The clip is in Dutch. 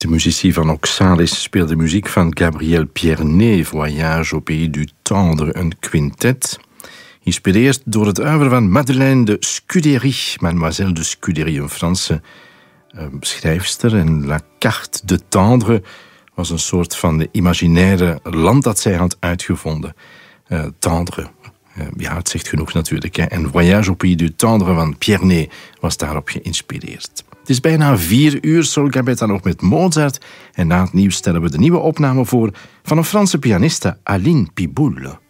De muzici van Oxalis speelden muziek van Gabriel Pierné, Voyage au pays du tendre, een quintet. Geïnspireerd door het oeuvre van Madeleine de Scudéry, Mademoiselle de Scudéry, een Franse schrijfster. En La Carte de Tendre was een soort van de imaginaire land dat zij had uitgevonden. Tendre, ja, het zegt genoeg natuurlijk. Hè. En Voyage au pays du tendre van Pierné was daarop geïnspireerd. Het is bijna 4 uur, Sol Gambetta nog met Mozart. En na het nieuws stellen we de nieuwe opname voor van een Franse pianiste, Aline Piboul.